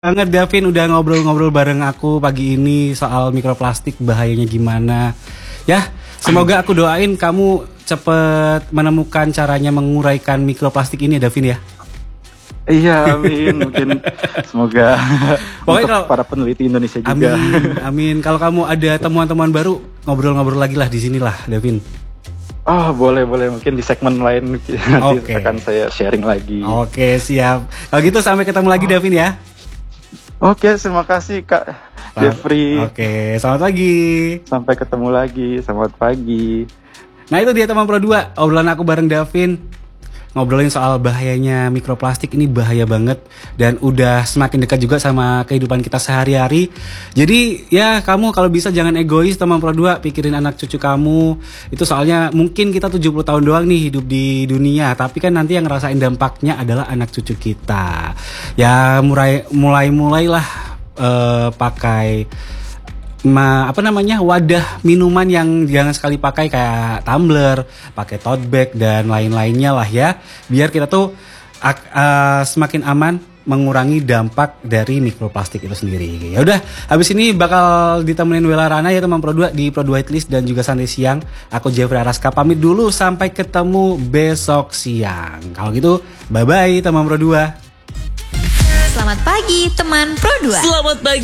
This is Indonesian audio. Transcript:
Banget Davin udah ngobrol-ngobrol bareng aku pagi ini soal mikroplastik bahayanya gimana. Ya, semoga aku doain kamu cepet menemukan caranya menguraikan mikroplastik ini ya Davin ya. Iya, amin. Mungkin semoga Pokoknya untuk kalau para peneliti Indonesia juga. amin. Kalau kamu ada temuan-temuan baru, ngobrol-ngobrol lagi lah di sinilah, Davin. Oh, boleh. Mungkin di segmen lain nanti Oke. akan saya sharing lagi. Oke, siap. Kalau gitu sampai ketemu lagi Davin ya. Oke, terima kasih Kak Jeffrey. Oke, selamat pagi. Sampai ketemu lagi. Selamat pagi. Nah itu dia teman Pro 2, obrolan aku bareng Davin. Ngobrolin soal bahayanya mikroplastik, ini bahaya banget dan udah semakin dekat juga sama kehidupan kita sehari-hari. Jadi ya kamu kalau bisa jangan egois teman Pro 2, pikirin anak cucu kamu. Itu soalnya mungkin kita 70 tahun doang nih hidup di dunia, tapi kan nanti yang ngerasain dampaknya adalah anak cucu kita. Ya mulailah pakai wadah minuman yang jangan sekali pakai kayak tumbler, pakai tote bag dan lain-lainnya lah ya. Biar kita tuh semakin aman mengurangi dampak dari mikroplastik itu sendiri. Ya udah, habis ini bakal ditemenin Wela Rana ya teman Pro 2 di Pro 2 Whitelist dan juga Santai Siang. Aku Jeffrey Araska pamit dulu, sampai ketemu besok siang. Kalau gitu, bye-bye teman Pro 2. Selamat pagi teman Pro 2. Selamat pagi.